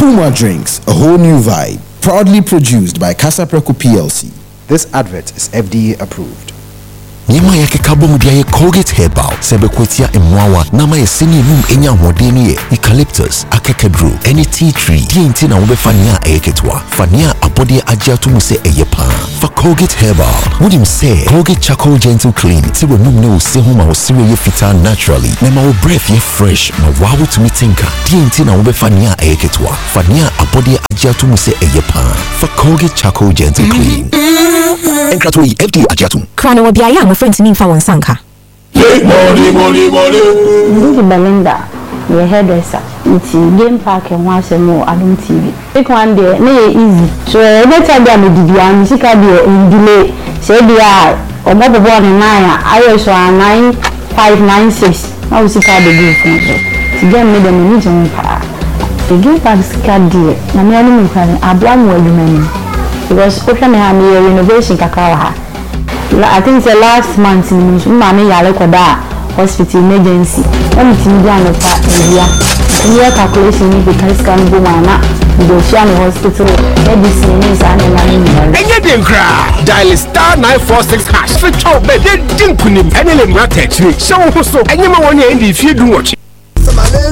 Puma Drinks, a whole new vibe. Proudly produced by Casa Preco PLC. This advert is FDA approved. Nyama yake kabla ya Colgate Herbal sebe kwetia emwawa nama ya seni num enya hodeni ye eucalyptus akekedru any tea tree TNT na ube fania eketwa fania abode ajiatu muse eyepa for Colgate Herbal would him say Colgate Charcoal Gentle Clean tiwe mumne usehuma usire ye fita naturally nema o breath ye fresh ma wawu tumitinka TNT na ube fania eketwa fania abode ajiatu muse eyepa for Colgate Charcoal Gentle Clean Enkratoi FDA ajiatu Krano wabiaya my friend to me for one sanka. Money. Belinda, your hairdresser. It's game park and once more Adum TV. Take one day, no easy. So every time I do the music in delay. Say the eye or mobile born in 9596. I will see the good thing. To get me the minute the game park is cat deal. I'm only can a blind woman because open a renovation kakawa. I think it's the last month in Mami Yalekoda Hospital Emergency. I'm telling you, I'm calculation because can go on the Ocean Hospital. Medicine is an animal. And you didn't cry. Dial star 946 hash. For top, but they didn't put him any racket. So, anyone in the if you do watch.